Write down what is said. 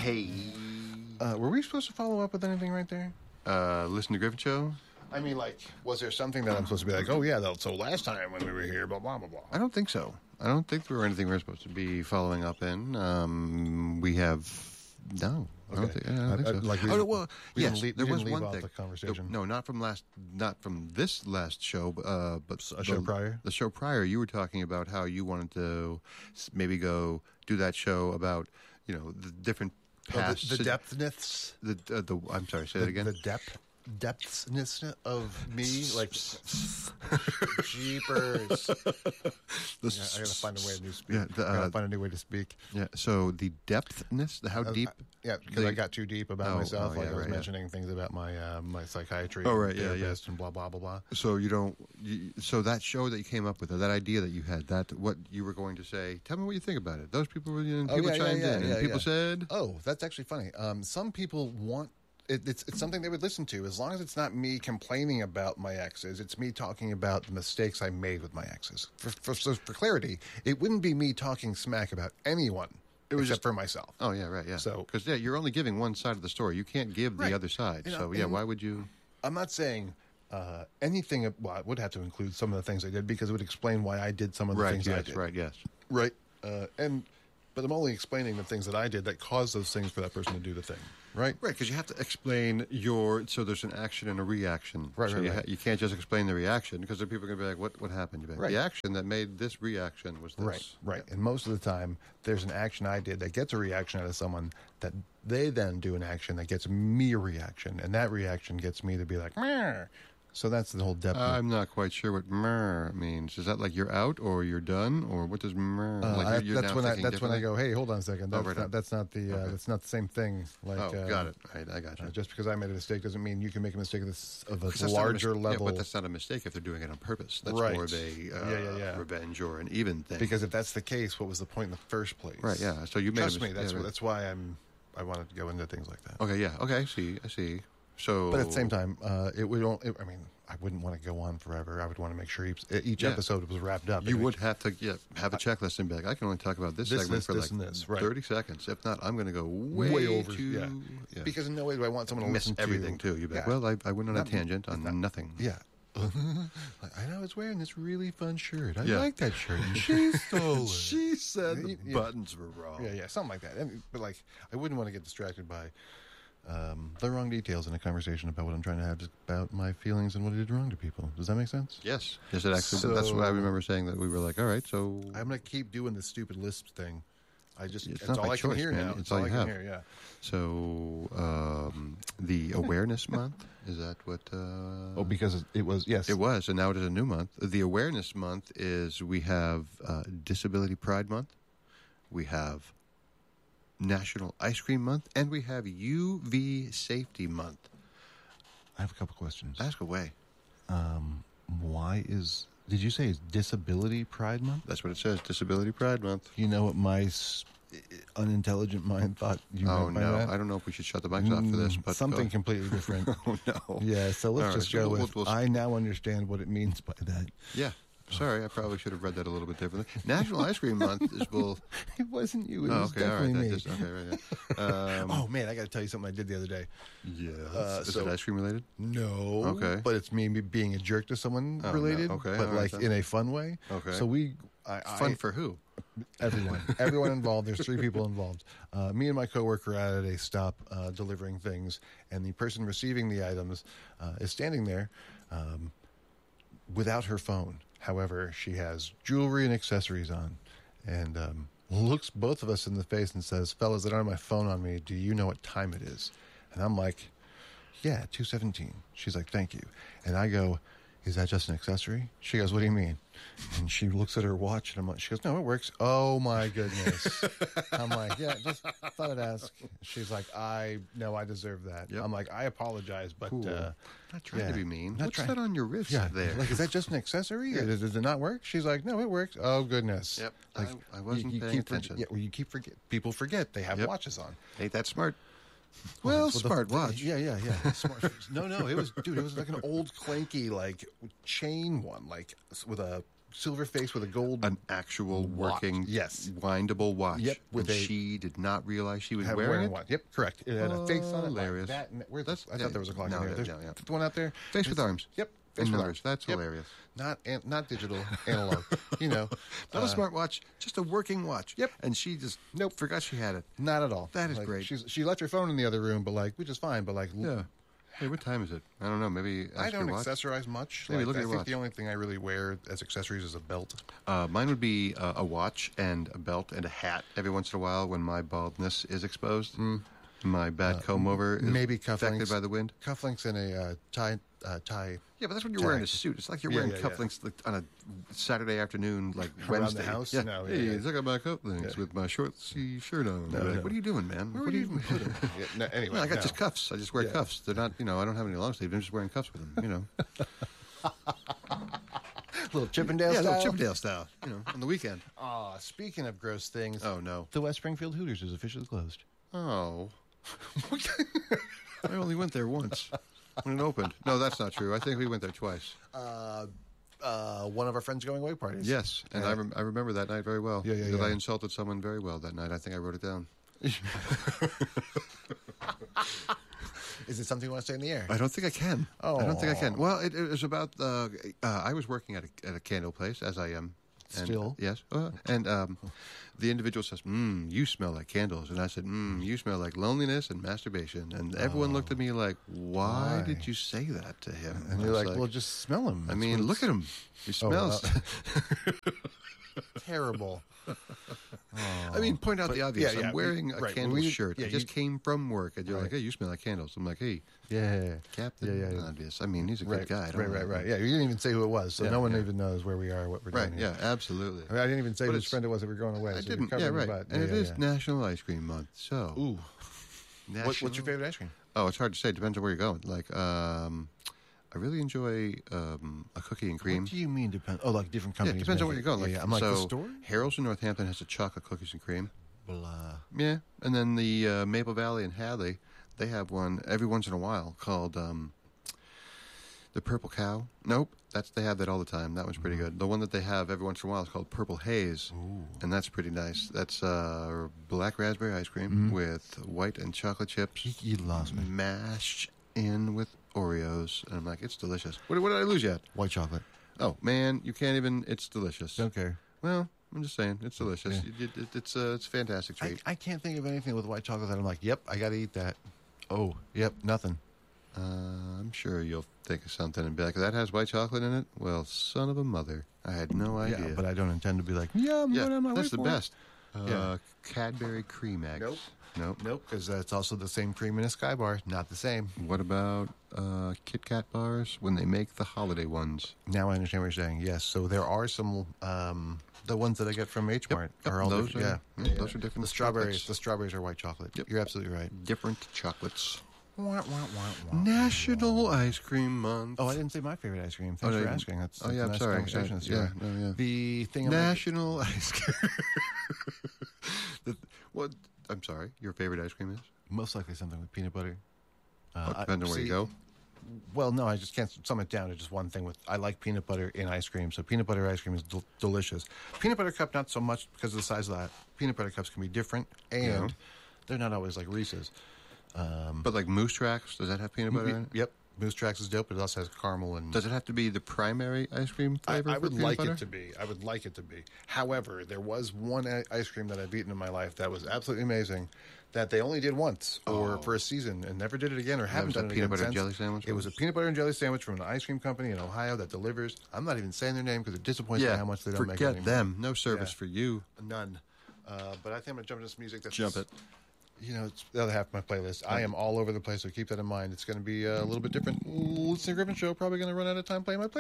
Hey. Were we supposed to follow up with anything right there? Listen to Griffin Show? I mean, like, was there something that I'm supposed to be like, oh, yeah, so last time when we were here, blah, blah, blah, blah. I don't think so. I don't think there were anything we're supposed to be following up in. We have... No. I don't think so. Like we, yes, there was one thing. The conversation. No, not from this last show, but a show prior. The show prior, you were talking about how you wanted to maybe go do that show about the different past the depthness. I'm sorry, say that again. The depthness of me, like jeepers. I gotta find a way to speak. I gotta find a new way to speak. Yeah. So the depthness, how deep? Because I got too deep about myself. I was mentioning things about my my psychiatry. And blah blah blah blah. So so that show that you came up with, or that idea that you had, that what you were going to say. Tell me what you think about it. Those people chimed in, and people said, "Oh, that's actually funny." Some people want. It's something they would listen to, as long as it's not me complaining about my exes. It's me talking about the mistakes I made with my exes. For clarity, it wouldn't be me talking smack about anyone. It was just for myself. Oh yeah, right, yeah. So because you're only giving one side of the story. You can't give the other side. Why would you? I'm not saying anything. Well, I would have to include some of the things I did because it would explain why I did some of the things I did. Right. But I'm only explaining the things that I did that caused those things for that person to do the thing, right? Right, because you have to explain so there's an action and a reaction. Right, so you can't just explain the reaction, because then people are going to be like, what happened? You're like, the action that made this reaction was this. Right. And most of the time, there's an action I did that gets a reaction out of someone that they then do an action that gets me a reaction, and that reaction gets me to be like, meh. So that's the whole depth. I'm not quite sure what "mer" means. Is that like you're out or you're done, or what does "mer"? That's when I go, hey, hold on a second. That's not the same thing. Like, got it. I got you. Just because I made a mistake doesn't mean you can make a mistake of a larger level. Yeah, but that's not a mistake if they're doing it on purpose. That's more of a revenge or an even thing. Because if that's the case, what was the point in the first place? Right. Yeah. So you made Trust me. That's why I wanted to go into things like that. Okay. Yeah. Okay. I see. So, but at the same time, I wouldn't want to go on forever. I would want to make sure each episode was wrapped up. You would have to have a checklist and be like, I can only talk about this segment for like 30 seconds. If not, I'm going to go way over. Because in no way do I want someone to miss everything too. You'd be like, well, I went on a tangent on nothing. Yeah. I was wearing this really fun shirt. I like that shirt. And she stole it. She said the buttons were wrong. Yeah, something like that. But like, I wouldn't want to get distracted by the wrong details in a conversation about what I'm trying to have about my feelings and what I did wrong to people. Does that make sense? Yes. It actually? That's what I remember saying, that we were like, all right, so I'm going to keep doing this stupid lisp thing. It's all I can hear now. It's all I can hear. Yeah. So the awareness month, is that what? Because it was, yes, it was, and now it is a new month. The awareness month is, we have Disability Pride Month, we have National Ice Cream Month, and we have UV Safety Month. I have a couple questions. Ask away. Did you say it's Disability Pride Month? That's what it says, Disability Pride Month. You know what my unintelligent mind thought you meant by that? I don't know if we should shut the mics off for this. But something completely different. Oh, no. Yeah, so let's just go with, I now understand what it means by that. Yeah. Sorry, I probably should have read that a little bit differently. National Ice Cream Month is It wasn't you. It was definitely me. Oh, man, I got to tell you something I did the other day. Yeah. Is it ice cream related? No. Okay. But it's me being a jerk to someone related. No. Okay. But like in a fun way. Okay. So fun for who? Everyone involved. There's 3 people involved. Me and my coworker are at a stop delivering things, and the person receiving the items is standing there without her phone. However, she has jewelry and accessories on, and looks both of us in the face and says, "Fellas, I don't have my phone on me. Do you know what time it is?" And I'm like, "Yeah, 2:17." She's like, "Thank you." And I go, "Is that just an accessory?" She goes, "What do you mean?" And she looks at her watch, and she goes, "No, it works." Oh my goodness! I'm like, "Yeah, just thought I'd ask." She's like, "I deserve that." Yep. I'm like, "I apologize, but cool. Not trying to be mean. What's that on your wrist there? Like, is that just an accessory? Yeah. Does it not work?" She's like, "No, it works." Oh goodness! Yep. Like, I wasn't paying attention. People forget they have watches on. Ain't that smart? Well, smart watch. Yeah. Smart. No, it was like an old clanky, like chain one, like with a silver face with a gold An actual watch. working, Yes. windable watch. Yep, with and a- she did not realize she was had wearing it. one. Yep, correct. It had a face on it. Hilarious. Like that. And I Yeah, thought there was a clock no, in there. yeah, There's yeah. the one out there. Face with arms. Yep. And Face with numbers. arms. That's Yep. hilarious. Not digital, analog. You know, Not a smartwatch, just a working watch. Yep. And she just forgot she had it. not at all. That is Like, great. She left her phone in the other room, but which is fine. But Yeah. Hey, what time is it? I don't know. Maybe ask I don't your watch. accessorize much. Maybe look at I your think watch. the only thing I really wear as accessories is a belt. Mine would be a watch and a belt and a hat every once in a while when my baldness is exposed. My bad comb over is maybe affected cufflinks. by the wind. Cufflinks and a tie. Yeah, but that's when you're Tag. wearing a suit. It's like you're Yeah, wearing yeah, yeah. cufflinks like, on a Saturday afternoon, like Around Wednesday. the house? Yeah. No, yeah, Hey, yeah. look at my cufflinks with my short sleeve shirt on. No, You're like, no. what are you doing, man? Where What would are you even put them? No, anyway, Well, I got no. just cuffs. I just wear Yeah. cuffs. They're not, I don't have any long sleeves. I'm just wearing cuffs with them, little Chippendale yeah, style. little Chippendale style, on the weekend. Speaking of gross things, Oh, no. the West Springfield Hooters is officially closed. Oh. I only went there once when it opened. No, that's not true. I think we went there twice. One of our friends going away parties. Yes, and I remember that night very well. Yeah, yeah, Because I yeah. insulted someone very well that night. I think I wrote it down. Is it something you want to say in the air? I don't think I can. I don't think I can. Aw. Well, it was about. I was working at a candle place, as I am. And, Still? yes. And the individual says, you smell like candles. And I said, you smell like loneliness and masturbation. And everyone looked at me like, why did you say that to him? And I you're was like, well, just smell him. I mean, look at him. He smells. terrible. I mean, point out the obvious. yeah, I'm wearing a right, candle we- shirt. yeah, I just came from work. And you're Right. like, hey, you smell like candles. I'm like, hey, Yeah. Captain Yeah. Obvious. I mean, he's a Right, good guy. I don't know. right. Yeah, you didn't even say who it was, so Yeah, no one yeah. even knows where we are, what we're Right, doing. yeah, absolutely. I mean, I didn't even say But which it's- friend it was that we were going away. I so you're didn't. Yeah, covering right. your butt. And it Yeah, is yeah. National Ice Cream Month. So, Ooh. What's your National- favorite ice cream? Oh, it's hard to say. Depends on where you're going. Like, I really enjoy a cookie and cream. What do you mean depend? Oh, like different Yeah, it companies. depends on make where it. you're going. Like, yeah, I'm like so the store. Harold's in Northampton has a chocolate cookies and cream. Blah. Yeah, and then the Maple Valley in Hadley, they have one every once in a while called the Purple Cow. Nope, they have that all the time. That one's pretty good. The one that they have every once in a while is called Purple Haze, and that's pretty nice. That's black raspberry ice cream with white and chocolate chips You lost me. mashed in with Oreos, and I'm like, it's delicious. What did I lose yet? White chocolate. Oh man, you can't even. It's delicious. Don't care. Well, I'm just saying, it's delicious. Yeah. It's a fantastic treat. I can't think of anything with white chocolate that I'm like, yep, I got to eat that. Oh, yep, nothing. I'm sure you'll think of something and be like, that has white chocolate in it? Well, son of a mother. I had no idea. Yeah, but I don't intend to be like, yeah, I'm going on my way that's the for it. best. Yeah. Cadbury Cream Eggs. Nope. Nope. Because that's also the same cream in a Sky Bar. Not the same. What about Kit Kat bars when they make the holiday ones? Now I understand what you're saying. Yes. So there are some, the ones that I get from H Mart Yep, are all those different. are- Yeah. those are different The strawberries. chocolates. The strawberries are white chocolate. Yep. You're absolutely right. Different chocolates. Wah, wah, wah, wah. National Ice Cream Month. Oh, I didn't say my favorite ice cream. Thanks no, for you- asking. That's yeah, a I'm nice sorry. conversation this year. Yeah. The thing I'm National Ice Cream. What? I'm sorry. Your favorite ice cream is? most likely something with peanut butter. Depending on where you go. Well, no, I just can't sum it down to just one thing. With I like peanut butter in ice cream, so peanut butter ice cream is delicious. Peanut butter cup, not so much because of the size of that. Peanut butter cups can be different, and Yeah. they're not always like Reese's. But like Moose Tracks, does that have peanut butter in it? Yep, Moose Tracks is dope, but it also has caramel and. Does it have to be the primary ice cream flavor? I for would peanut like butter? it to be. I would like it to be. However, there was one ice cream that I've eaten in my life that was absolutely amazing. That they only did once or for a season and never did it again or haven't was done a it peanut again butter and since. jelly sandwich? It was a peanut butter and jelly sandwich from an ice cream company in Ohio that delivers. I'm not even saying their name because it disappoints me Yeah, how much they don't make it forget anymore. them. No service Yeah. for you. None. But I think I'm going to jump into some music. That's Jump it. You know, it's the other half of my playlist. I am all over the place, so keep that in mind. It's going to be a little bit different. Listener Griffin Show, probably going to run out of time playing my playlist.